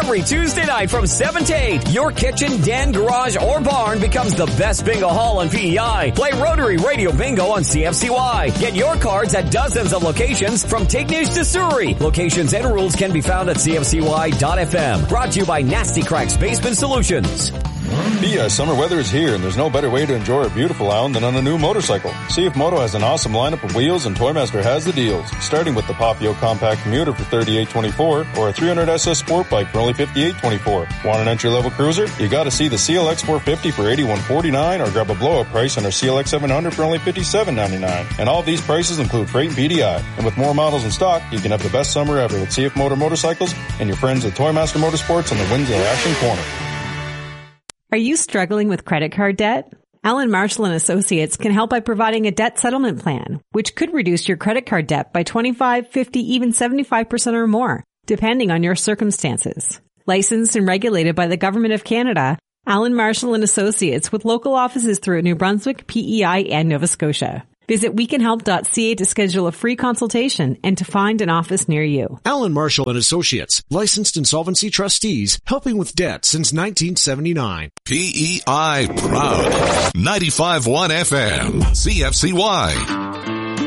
Every Tuesday night from 7 to 8, your kitchen, den, garage, or barn becomes the best bingo hall on PEI. Play Rotary Radio Bingo on CFCY. Get your cards at dozens of locations from Tignish to Surrey. Locations and rules can be found at CFCY.FM. Brought to you by Nasty Cracks Basement Solutions. PEI summer weather is here, and there's no better way to enjoy a beautiful island than on a new motorcycle. CF Moto has an awesome lineup of wheels, and Toymaster has the deals. Starting with the Papio Compact Commuter for $38.24, or a 300 SS Sport Bike for only $58.24. Want an entry-level cruiser? You gotta see the CLX 450 for $81.49, or grab a blow-up price on our CLX 700 for only $57.99. And all of these prices include freight and PDI. And with more models in stock, you can have the best summer ever with CF Motor Motorcycles and your friends at Toymaster Motorsports on the Winslow Ashland corner. Are you struggling with credit card debt? Allen Marshall & Associates can help by providing a debt settlement plan, which could reduce your credit card debt by 25, 50, even 75% or more, depending on your circumstances. Licensed and regulated by the Government of Canada, Allen Marshall & Associates with local offices throughout New Brunswick, PEI, and Nova Scotia. Visit wecanhelp.ca to schedule a free consultation and to find an office near you. Allen Marshall & Associates, licensed insolvency trustees, helping with debt since 1979. PEI proud. 95.1 FM. CFCY.